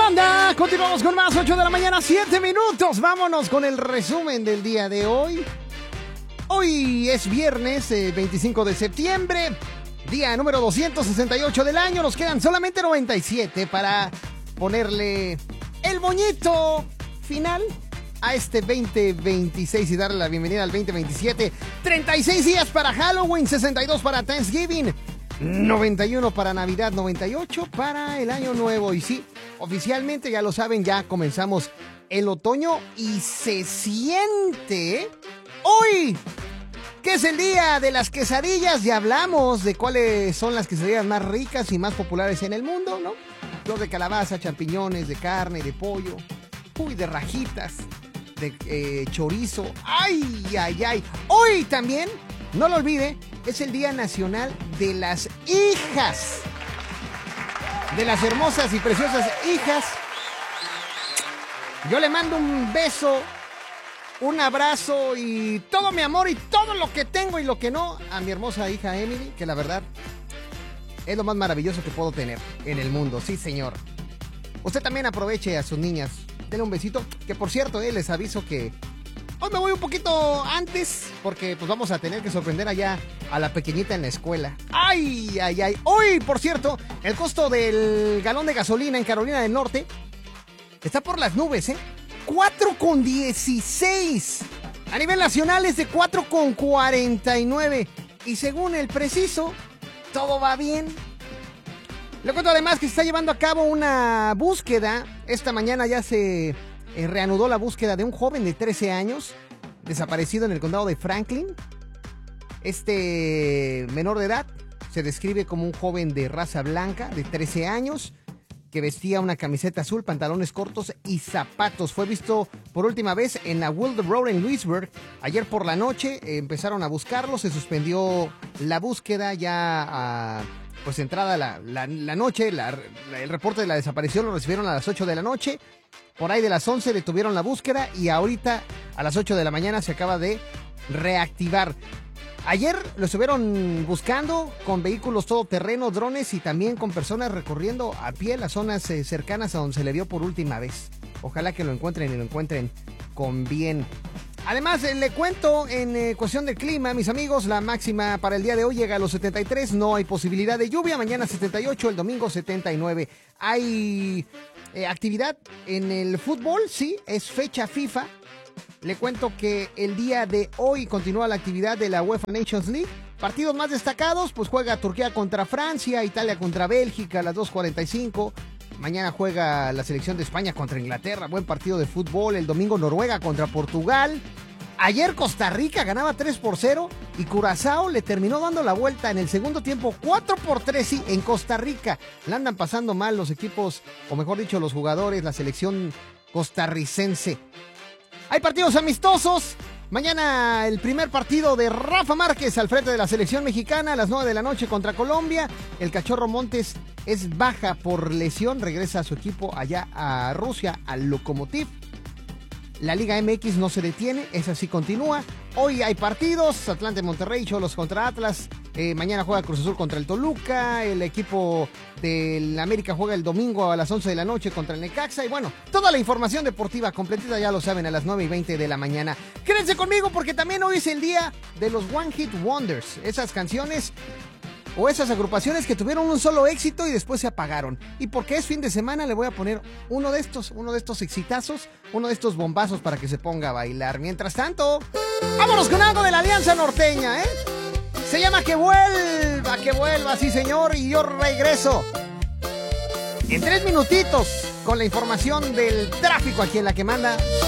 banda? Continuamos con más, 8 de la mañana, 7 minutos. Vámonos con el resumen del día de hoy. Hoy es viernes 25 de septiembre, día número 268 del año. Nos quedan solamente 97 para ponerle el moñito final a este 2026 y darle la bienvenida al 2027. 36 días para Halloween, 62 para Thanksgiving, 91 para Navidad, 98 para el Año Nuevo. Y sí, oficialmente ya lo saben, ya comenzamos el otoño y se siente hoy, que es el día de las quesadillas. Ya hablamos de cuáles son las quesadillas más ricas y más populares en el mundo, ¿no? Flor de calabaza, champiñones, de carne, de pollo, de rajitas, de chorizo. ¡Ay, ay, ay! Hoy también, no lo olvide, es el Día Nacional de las Hijas. De las hermosas y preciosas hijas. Yo le mando un beso, un abrazo y todo mi amor y todo lo que tengo y lo que no a mi hermosa hija Emily, que la verdad es lo más maravilloso que puedo tener en el mundo. Sí, señor. Usted también aproveche a sus niñas. Denle un besito. Que por cierto, les aviso que hoy me voy un poquito antes porque pues vamos a tener que sorprender allá a la pequeñita en la escuela. ¡Ay, ay, ay! Hoy, por cierto, el costo del galón de gasolina en Carolina del Norte está por las nubes, ¿eh? 4.16. A nivel nacional es de 4.49. Y según el preciso, todo va bien. Le cuento además que se está llevando a cabo una búsqueda. Esta mañana ya se reanudó la búsqueda de un joven de 13 años desaparecido en el condado de Franklin. Este menor de edad se describe como un joven de raza blanca de 13 años que vestía una camiseta azul, pantalones cortos y zapatos. Fue visto por última vez en la Wilder Road en Lewisburg. Ayer por la noche empezaron a buscarlo, se suspendió la búsqueda ya pues entrada la noche. El reporte de la desaparición lo recibieron a las 8 de la noche. Por ahí de las 11 detuvieron la búsqueda y ahorita a las 8 de la mañana se acaba de reactivar. Ayer lo estuvieron buscando con vehículos todoterreno, drones y también con personas recorriendo a pie las zonas cercanas a donde se le vio por última vez. Ojalá que lo encuentren y lo encuentren con bien. Además, le cuento en cuestión del clima, mis amigos, la máxima para el día de hoy llega a los 73, no hay posibilidad de lluvia, mañana 78, el domingo 79. Hay actividad en el fútbol, sí, es fecha FIFA. Le cuento que el día de hoy continúa la actividad de la UEFA Nations League. Partidos más destacados, pues juega Turquía contra Francia, Italia contra Bélgica a las 2:45. Mañana juega la selección de España contra Inglaterra, buen partido de fútbol. El domingo Noruega contra Portugal. Ayer Costa Rica ganaba 3-0 y Curazao le terminó dando la vuelta en el segundo tiempo 4-3, sí, en Costa Rica. La andan pasando mal los equipos, o mejor dicho, los jugadores, la selección costarricense. Hay partidos amistosos. Mañana el primer partido de Rafa Márquez al frente de la selección mexicana a las 9 de la noche contra Colombia. El Cachorro Montes es baja por lesión, regresa a su equipo allá a Rusia, al Lokomotiv. La Liga MX no se detiene, esa sí continúa. Hoy hay partidos, Atlante Monterrey, Cholos contra Atlas. Mañana juega Cruz Azul contra el Toluca. El equipo del América juega el domingo a las 11 de la noche contra el Necaxa. Y bueno, toda la información deportiva completita ya lo saben a las 9:20 de la mañana. Quédense conmigo porque también hoy es el día de los One Hit Wonders. Esas canciones o esas agrupaciones que tuvieron un solo éxito y después se apagaron. Y porque es fin de semana le voy a poner uno de estos exitazos, uno de estos bombazos para que se ponga a bailar. Mientras tanto, vámonos con algo de la Alianza Norteña, ¿eh? Se llama Que vuelva, sí señor, y yo regreso en 3 minutitos con la información del tráfico aquí en La Que Manda.